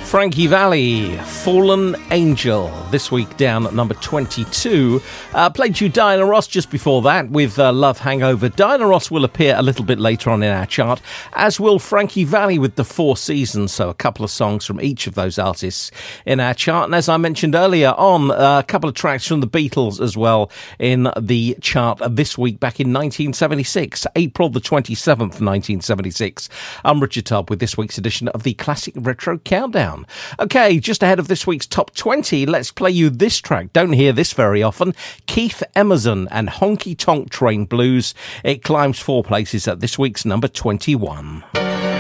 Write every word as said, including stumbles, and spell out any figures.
Frankie Valli, Fallen Angel, this week down at number twenty-two. Uh, played you Diana Ross just before that with uh, Love Hangover. Diana Ross will appear a little bit later on in our chart, as will Frankie Valli with The Four Seasons, so a couple of songs from each of those artists in our chart. And as I mentioned earlier on, uh, a couple of tracks from the Beatles as well in the chart this week back in nineteen seventy-six, April the twenty-seventh, nineteen seventy-six. I'm Richard Tubb with this week's edition of the Classic Retro Countdown. Okay, just ahead of this week's top twenty, let's play you this track. Don't hear this very often. Keith Emerson and Honky Tonk Train Blues. It climbs four places at this week's number twenty-one.